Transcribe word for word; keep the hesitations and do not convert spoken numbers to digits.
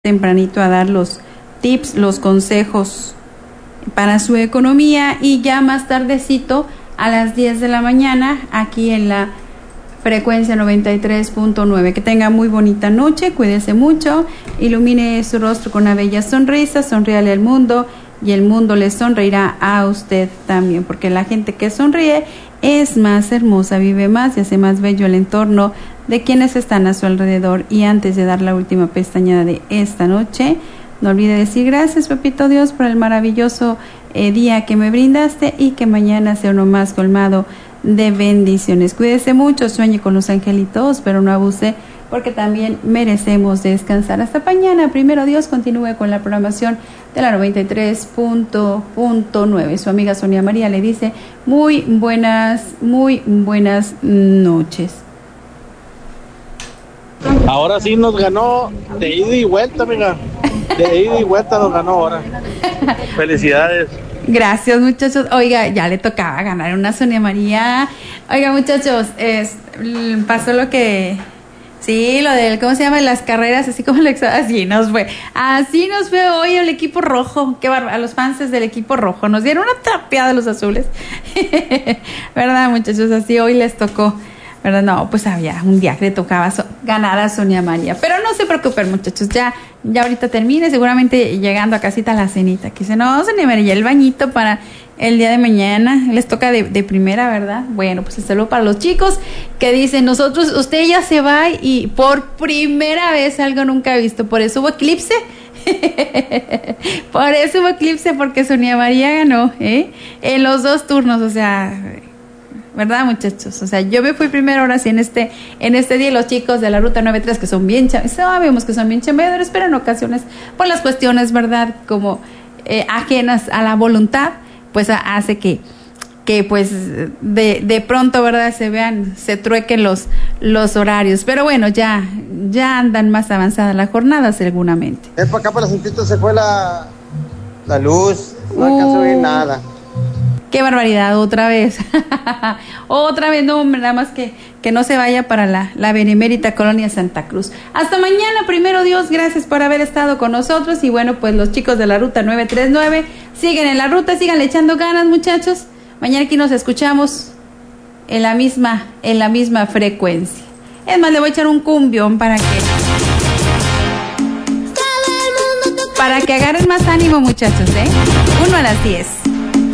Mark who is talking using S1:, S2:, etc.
S1: tempranito a dar los tips, los consejos para su economía, y ya más tardecito a las diez de la mañana aquí en la frecuencia noventa y tres punto nueve. Que tenga muy bonita noche, cuídese mucho, ilumine su rostro con una bella sonrisa, sonríale al mundo y el mundo le sonreirá a usted también, porque la gente que sonríe es más hermosa, vive más y hace más bello el entorno de quienes están a su alrededor. Y antes de dar la última pestañada de esta noche, no olvide decir gracias, papito Dios, por el maravilloso eh, día que me brindaste, y que mañana sea uno más colmado de bendiciones. Cuídese mucho, sueñe con los angelitos, pero no abuse, porque también merecemos descansar. Hasta mañana, primero Dios. Continúe con la programación de la noventa y tres punto nueve. Su amiga Sonia María le dice muy buenas, muy buenas noches.
S2: Ahora sí nos ganó de ida y vuelta, amiga. De ida y vuelta nos ganó ahora. Felicidades.
S1: Gracias, muchachos. Oiga, ya le tocaba ganar una Sonia María. Oiga, muchachos, es, pasó lo que... Sí, lo del, ¿cómo se llama? Las carreras, así como el, así nos fue. Así nos fue hoy el equipo rojo. Qué barba, a los fans del equipo rojo. Nos dieron una trapeada a los azules. ¿Verdad, muchachos? Así hoy les tocó. ¿Verdad? No, pues había un día que le tocaba so, ganar a Sonia María. Pero no se preocupen, muchachos. Ya, ya ahorita termine, seguramente llegando a casita la cenita. Que dice, no, Sonia María, el bañito para el día de mañana. Les toca de, de primera, ¿verdad? Bueno, pues saludo para los chicos que dicen, nosotros, usted ya se va y por primera vez algo nunca visto. Por eso hubo eclipse. Por eso hubo eclipse, porque Sonia María ganó, ¿eh? En los dos turnos, o sea... ¿Verdad, muchachos? O sea, yo me fui primero, ahora sí, en este en este día. Los chicos de la Ruta noventa y tres, que son bien, sabemos que son bien chambeadores, pero en ocasiones, por las cuestiones, ¿verdad?, como eh, ajenas a la voluntad, pues hace que, que pues, de, de pronto, ¿verdad?, se vean, se truequen los, los horarios. Pero bueno, ya, ya andan más avanzada la jornada, seguramente.
S3: Es para acá, para Santito, se fue la, la luz, no uh. alcanzó a oír nada.
S1: Qué barbaridad, otra vez. Otra vez, no, hombre, nada más que, que no se vaya para la, la benemérita colonia Santa Cruz. Hasta mañana, primero Dios, gracias por haber estado con nosotros. Y bueno, pues los chicos de la Ruta nueve tres nueve siguen en la ruta, sigan echando ganas, muchachos. Mañana aquí nos escuchamos en la misma, en la misma frecuencia. Es más, le voy a echar un cumbión para que... Para que agarren más ánimo, muchachos, ¿eh? Uno a las diez.